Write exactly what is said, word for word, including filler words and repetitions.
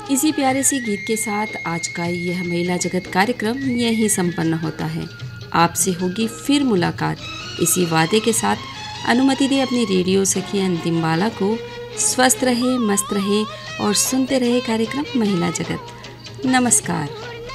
इसी प्यारे सी गीत के साथ आज का यह महिला जगत कार्यक्रम यहीं संपन्न होता है। आपसे होगी फिर मुलाकात इसी वादे के साथ। अनुमति दे अपनी रेडियो सखी अंतिम बाला को स्वस्थ रहे, मस्त रहे और सुनते रहे कार्यक्रम महिला जगत। नमस्कार।